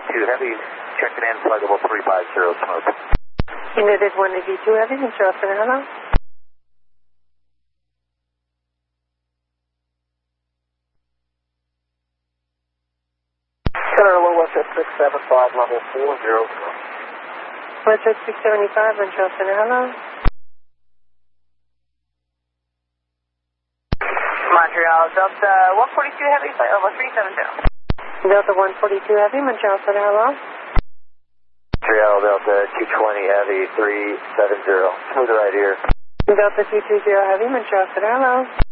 Heavy, checking in, pluggable 350, smoke. United 182 Heavy, Montreal Center, hello. Center, low Westjet 675, level 400. Westjet 675, Montreal Center, hello. Montreal, Delta 142 Heavy, flight level 370. Delta 142 Heavy, Montreal Center, hello. Montreal, Delta 220 Heavy, 370. Smooth right here. Delta 220 Heavy, Montreal Center, hello.